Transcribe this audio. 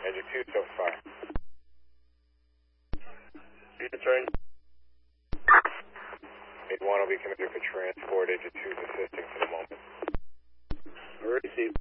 Engine 2 so far. Return. Mid 1 will be committed for transport. Engine 2 is assisting for the moment. Receive.